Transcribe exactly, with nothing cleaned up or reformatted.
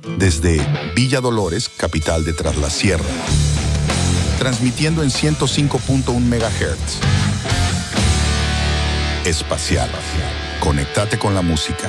desde Villa Dolores, capital de Tras la Sierra, transmitiendo en ciento cinco punto uno megahertz. Espacial. Conéctate con la música.